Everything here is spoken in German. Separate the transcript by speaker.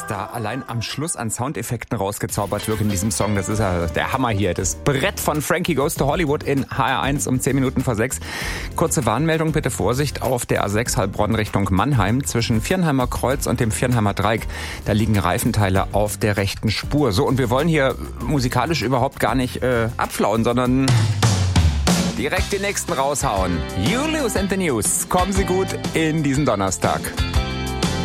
Speaker 1: da allein am Schluss an Soundeffekten rausgezaubert wird in diesem Song, das ist ja der Hammer hier. Das Brett von Frankie Goes to Hollywood in HR1 um 10 Minuten vor 6. Kurze Warnmeldung, bitte Vorsicht auf der A6 Heilbronn Richtung Mannheim zwischen Viernheimer Kreuz und dem Viernheimer Dreieck. Da liegen Reifenteile auf der rechten Spur. So, und wir wollen hier musikalisch überhaupt gar nicht abflauen, sondern direkt den nächsten raushauen. You Lose and the News. Kommen Sie gut in diesen Donnerstag.